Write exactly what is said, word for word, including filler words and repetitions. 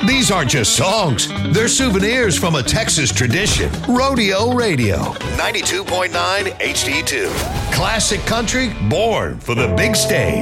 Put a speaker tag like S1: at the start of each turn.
S1: These aren't just songs. They're souvenirs from a Texas tradition. Rodeo Radio, ninety-two point nine H D two. Classic country born for the big stage.